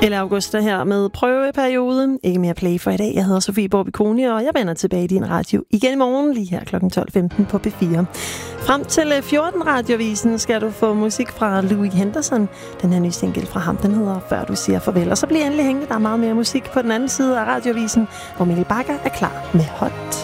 Eller Augusta her med prøveperiode. Ikke mere play for i dag. Jeg hedder Sofie Borbiconi, og jeg vender tilbage i din radio igen i morgen, lige her kl. 12.15 på P4. Frem til 14 radiovisen skal du få musik fra Louis Henderson. Den her nye single fra ham, den hedder Før du siger farvel. Og så bliver endelig hængende, der er meget mere musik på den anden side af radiovisen, hvor Mikkel Bakker er klar med Hot.